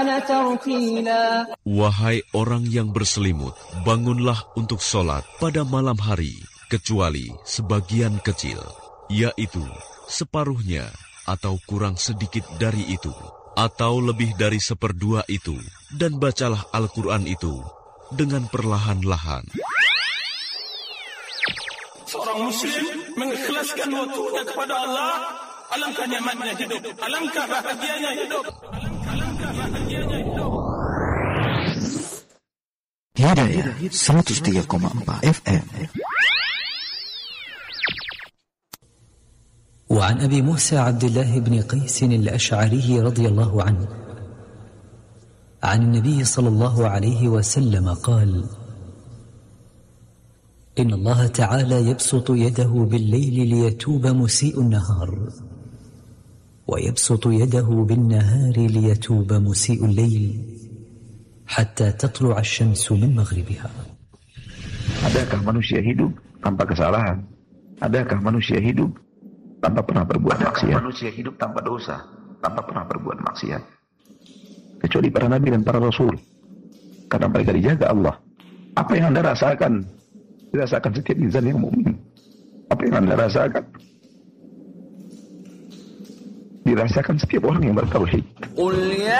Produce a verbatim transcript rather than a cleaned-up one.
وأحسن ترتيلا. Wahai orang yang berselimut, bangunlah untuk sholat pada malam hari, kecuali sebagian kecil, yaitu separuhnya atau kurang sedikit dari itu, atau lebih dari seperdua itu, dan bacalah Al-Quran itu dengan perlahan-lahan. Seorang muslim mengikhlaskan waktunya kepada Allah. Alangkah nikmatnya hidup, alangkah bahagianya hidup, alangkah bahagianya hidup. Hidayah seratus tiga koma empat F M. وعن أبي موسى عبد الله بن قيس الأشعري رضي الله عنه عن النبي صلى الله عليه وسلم قال: إن الله تعالى يبسط يده بالليل ليتوب مسيء النهار، ويبسط يده بالنهار ليتوب مسيء الليل، حتى تطلع الشمس من مغربها. Adakah manusia hidup tanpa kesalahan? Adakah manusia hidup tanpa pernah berbuat maksiat? Manusia hidup tanpa dosa, tanpa pernah berbuat maksiat. Kecuali para nabi dan para rasul, karena mereka dijaga Allah. Apa yang Anda rasakan, dirasakan setiap insan yang mukmin. Apa yang Anda rasakan, dirasakan setiap orang yang bertauhid.